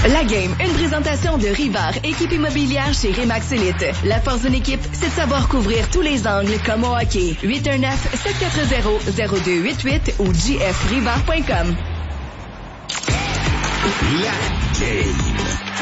La Game, une présentation de Rivard, équipe immobilière chez Remax Elite. La force d'une équipe, c'est de savoir couvrir tous les angles comme au hockey. 819-740-0288 ou jfrivard.com. La Game.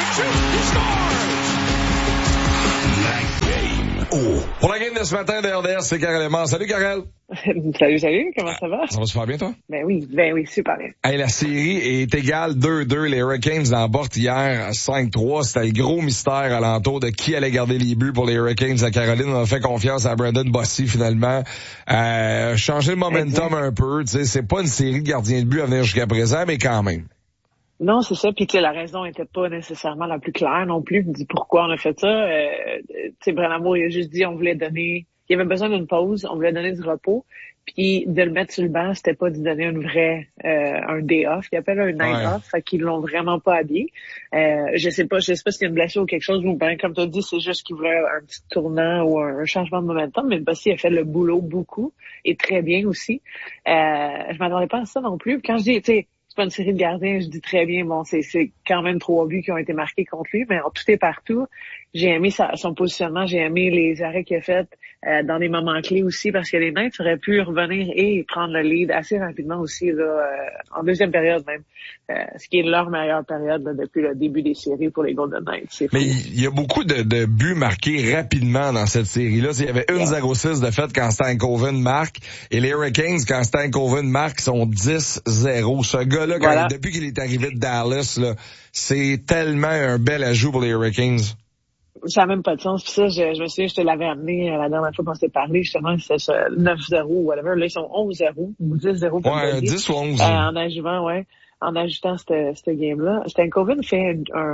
Oh. Pour la game de ce matin de RDS, c'est Karel Lemar. Salut Karel. Salut, comment ça va? Ça va super bien, toi? Ben oui, super bien. Hey, la série est égale 2-2. Les Hurricanes l'emportent hier à 5-3. C'était le gros mystère alentour de qui allait garder les buts pour les Hurricanes à Caroline. On a fait confiance à Brandon Bossy, finalement. Changer le momentum un peu. Tu sais, c'est pas une série de gardiens de but à venir jusqu'à présent, mais quand même. Non, c'est ça. Puis tu sais, la raison était pas nécessairement la plus claire non plus. Du pourquoi on a fait ça. Tu sais, Brandon, il a juste dit on voulait donner. Il avait besoin d'une pause, on voulait donner du repos. Puis de le mettre sur le banc, c'était pas de donner une vraie un day off. Il appelle un night off, fait qu'ils l'ont vraiment pas habillé. Je sais pas s'il y a une blessure ou quelque chose, ou ben comme tu as dit, c'est juste qu'il voulait un petit tournant ou un changement de momentum, mais Bossy a fait le boulot beaucoup et très bien aussi. Je m'attendais pas à ça non plus. Quand je dis, tu sais, c'est pas une série de gardiens, je dis très bien, bon, c'est quand même 3 buts qui ont été marqués contre lui, mais en tout et partout, j'ai aimé son positionnement, j'ai aimé les arrêts qu'il a fait dans des moments clés aussi, parce que les Knights auraient pu revenir et prendre le lead assez rapidement aussi, là, en deuxième période même, ce qui est leur meilleure période là, depuis le début des séries pour les Golden Knights. Mais il y a beaucoup de buts marqués rapidement dans cette série-là. Il y avait 1-0-6 de fait quand Stankoven marque, et les Hurricanes, quand Stankoven marque, sont 10-0. Ce gars-là, depuis qu'il est arrivé de Dallas, là, c'est tellement un bel ajout pour les Hurricanes. Ça n'a même pas de sens. Puis ça, je me souviens, je te l'avais amené la dernière fois qu'on s'était parlé, justement, c'était 9-0 ou whatever. Là, ils sont 11-0 ou 10-0. Ouais, 10 ou 11. En ajoutant cette game-là. Stankoven fait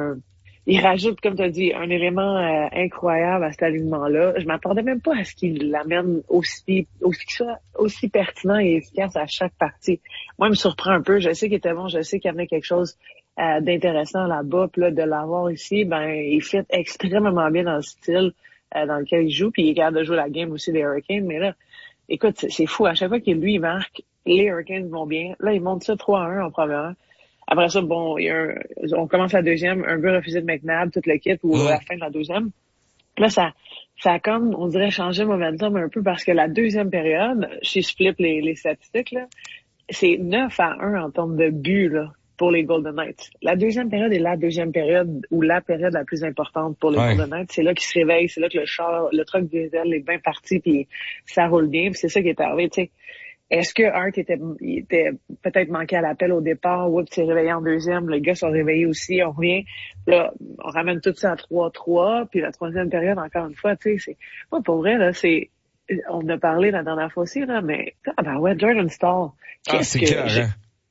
il rajoute, comme tu as dit, un élément incroyable à cet alignement-là. Je m'attendais même pas à ce qu'il l'amène aussi pertinent et efficace à chaque partie. Moi, il me surprend un peu. Je sais qu'il était bon, je sais qu'il amenait quelque chose d'intéressant là-bas. Puis là, de l'avoir ici, ben, il fit extrêmement bien dans le style dans lequel il joue. Puis il est capable de jouer la game aussi des Hurricanes. Mais là, écoute, c'est fou. À chaque fois qu'il lui marque, les Hurricanes vont bien. Là, ils montent ça 3-1 en première. Après ça, bon, on commence la deuxième, un but refusé de McNabb, toute le kit, ou à la fin de la deuxième. Là, ça a comme, on dirait, changé le momentum un peu parce que la deuxième période, si je flippe les statistiques, là, c'est 9-1 en termes de buts, là, pour les Golden Knights. La deuxième période est la deuxième période, ou la période la plus importante pour les Golden Knights. C'est là qu'ils se réveillent, c'est là que le truck diesel est bien parti, puis ça roule bien, puis c'est ça qui est arrivé, tu sais. Est-ce que Hart était peut-être manqué à l'appel au départ? Oups, s'est réveillé en deuxième. Les gars sont réveillés aussi. On revient. Là, on ramène tout ça à 3-3. Puis la troisième période, encore une fois, tu sais, c'est, moi, pour vrai, là, on en a parlé la dernière fois aussi, là, mais, ouais, Jordan Staal. C'est clair,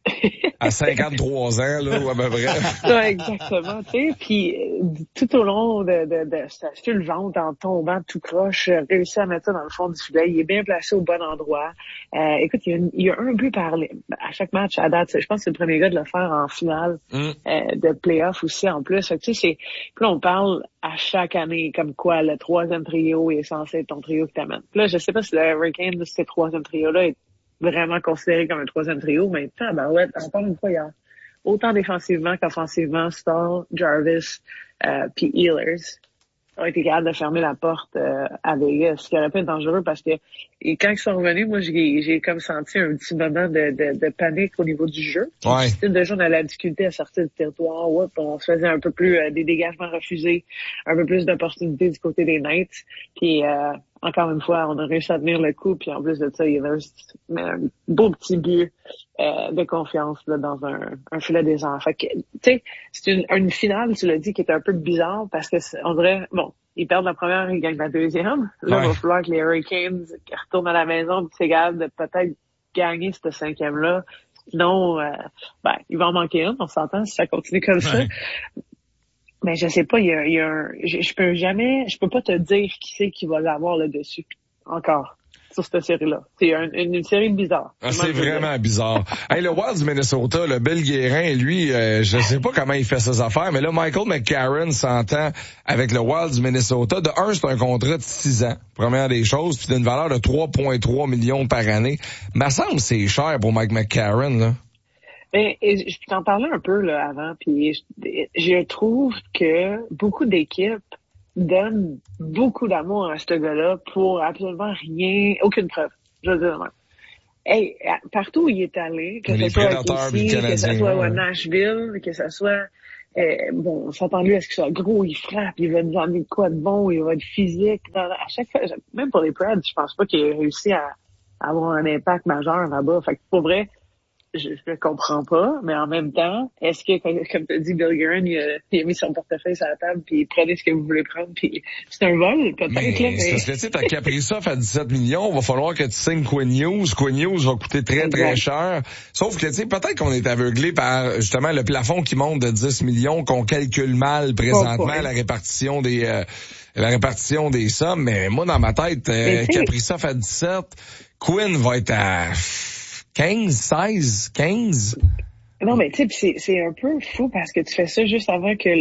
à 53 ans, là, ou à peu près. Ouais, exactement, tu sais. Puis tout au long de sa fulvante en tombant tout croche, réussi à mettre ça dans le fond du filet. Il est bien placé au bon endroit. Écoute, il y a un but à chaque match à date. Je pense que c'est le premier gars de le faire en finale de playoff aussi en plus. Fait que, tu sais, puis là, on parle à chaque année comme quoi le troisième trio est censé être ton trio qui t'amène. Puis là, je sais pas si le Hurricane de ce troisième trio-là est vraiment considéré comme un troisième trio, mais ouais, encore une fois, il y a autant défensivement qu'offensivement, Staal, Jarvis, puis Ehlers ont été capables de fermer la porte à Vegas, ce qui aurait pu être dangereux parce que quand ils sont revenus, moi j'ai comme senti un petit moment de panique au niveau du jeu. Ouais. C'était déjà on a la difficulté à sortir du territoire, on se faisait un peu plus des dégagements refusés, un peu plus d'opportunités du côté des Knights. Puis encore une fois, on a réussi à tenir le coup, puis en plus de ça, il y avait un beau petit but de confiance là, dans un filet des enfants. Fait que, tu sais, c'est une finale, tu l'as dit, qui est un peu bizarre parce que on dirait, bon, ils perdent la première, ils gagnent la deuxième. Là, il va falloir que les Hurricanes retournent à la maison, puis c'est capable de peut-être gagner cette cinquième-là. Sinon, il va en manquer une, on s'entend, si ça continue comme ça. Mais je sais pas, je peux pas te dire qui c'est qui va l'avoir là dessus encore sur cette série-là. C'est une série bizarre. C'est vraiment bizarre. Hey, le Wild du Minnesota, le Bill Guérin, lui, je sais pas comment il fait ses affaires, mais là, Michael McCarron s'entend avec le Wild du Minnesota. De un, c'est un contrat de 6 ans, première des choses, puis d'une valeur de 3,3 millions par année. Me semble que c'est cher pour Mike McCarron, là. Et je t'en parlais un peu là avant, puis je trouve que beaucoup d'équipes donnent beaucoup d'amour à ce gars-là pour absolument rien, aucune preuve. Je veux dire, hey, partout où il est allé, que ce soit ici, que ce soit à Nashville, que ce soit bon, on s'entend lui à ce qu'il soit gros, il frappe, il va nous emmener de quoi de bon, il va être physique. À chaque fois, même pour les Preds, je pense pas qu'il ait réussi à avoir un impact majeur là-bas. Fait que pour vrai, je le comprends pas, mais en même temps, est-ce que, comme tu as dit, Bill Guerin, il a mis son portefeuille sur la table, puis prenez ce que vous voulez prendre, puis c'est un vol, peut-être, là, mais... C'est parce que, tu sais, t'as Kaprizov à 17 millions, va falloir que tu signes Quinn Hughes. Quinn Hughes va coûter très, très cher. Sauf que, tu sais, peut-être qu'on est aveuglé par, justement, le plafond qui monte de 10 millions, qu'on calcule mal présentement la répartition des sommes, mais moi, dans ma tête, Kaprizov à 17, Quinn va être à 16. Non, mais tu sais, c'est un peu fou parce que tu fais ça juste avant que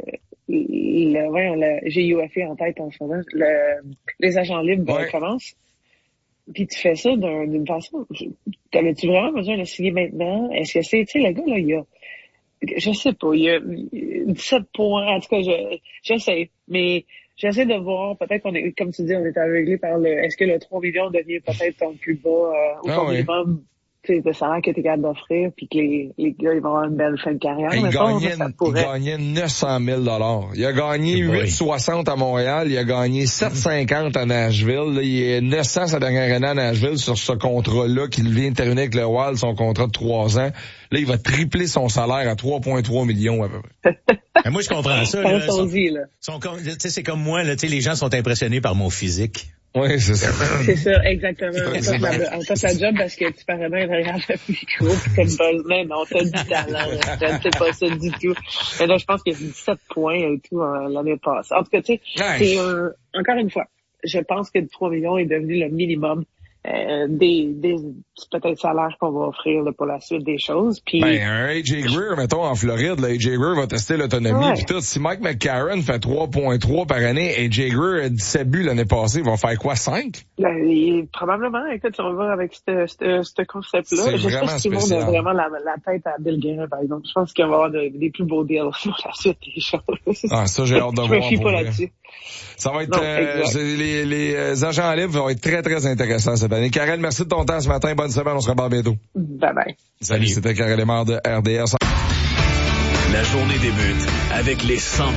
j'ai UFA en tête en ce moment, les agents libres commencent. Puis tu fais ça d'une façon, t'avais-tu vraiment besoin de signer maintenant? Est-ce que c'est, tu sais, le gars, là, je sais pas, il y a 17 points, en tout cas, j'essaie, mais j'essaie de voir, peut-être qu'on est, comme tu dis, on est aveuglé par est-ce que le 3 millions devient peut-être ton plus bas, ou ton minimum, tu sais, de salaire que t'es capable d'offrir, puis que les gars, ils vont avoir une belle fin de carrière. Il gagnait 900 000 $. Il a gagné 8,60 à Montréal, il a gagné 7,50 à Nashville. Là, il est 900 sa dernière année à Nashville sur ce contrat-là qu'il vient de terminer avec le Wild, son contrat de 3 ans. Là, il va tripler son salaire à 3,3 millions à peu près. Mais moi, je comprends ça. C'est comme moi, là, les gens sont impressionnés par mon physique. Oui, c'est ça. C'est ça, exactement. On fait la job parce que tu parais bien derrière le micro pis t'as une bonne, non, t'as du talent. C'est pas ça du tout. Mais là, je pense qu'il y a 17 points et tout l'année passée. En tout cas, tu sais, c'est encore une fois, je pense que 3 millions est devenu le minimum des peut-être salaires qu'on va offrir là, pour la suite des choses. Puis un AJ Greer, mettons en Floride, là, AJ Greer va tester l'autonomie. Puis tout, si Mike McCarron fait 3,3 par année, AJ Greer a 17 buts l'année passée, il va faire quoi, 5? Probablement, écoute, si on va avec ce concept-là, je sais pas si tout le monde a vraiment la tête à Bill Guerin, par exemple. Je pense qu'il va y avoir des plus beaux deals sur la suite des choses. Ah, ça, j'ai hâte de voir. Je me fie pas là-dessus. Ça va être, les agents libres vont être très, très intéressants cette année. Karel, merci de ton temps ce matin. Bonne semaine. On se reparle bientôt. Bye bye. Salut, c'était Karel Lemar de RDS. La journée débute avec les 100 000